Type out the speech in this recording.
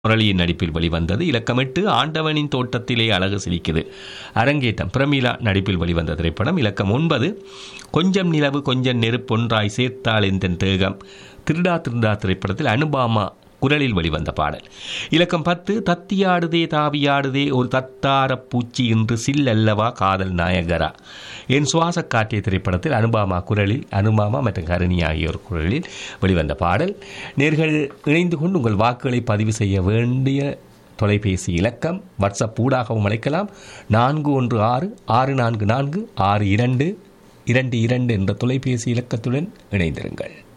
முரளியின் நடிப்பில் வெளிவந்தது. இலக்கம் 8 ஆண்டவனின் தோட்டத்திலே அழகு சிரிக்குது, அரங்கேற்றம் பிரமிளா நடிப்பில் வெளிவந்த திரைப்படம். இலக்கம் 9 கொஞ்சம் நிலவு கொஞ்சம் நெருப்பொன்றாய் சேர்த்தாள் எந்தன் தேகம், திருடா திருடா திரைப்படத்தில் அனுபாமா குரலில் வெளிவந்த பாடல். இலக்கம் 10 தத்தியாடுதே தாவியாடுதே ஒரு தத்தார பூச்சி என்று சில்லல்லவா காதல் நாயகரா, என் சுவாச காட்டிய திரைப்படத்தில் அனுபாமா மற்றும் கருணி ஆகியோர் குரலில் வெளிவந்த பாடல். நேர்கள் இணைந்து கொண்டு உங்கள் வாக்குகளை பதிவு செய்ய வேண்டிய தொலைபேசி இலக்கம் வாட்ஸ்அப் ஊடாகவும் அழைக்கலாம். 416-644-6222 என்ற தொலைபேசி இலக்கத்துடன் இணைந்திருங்கள்.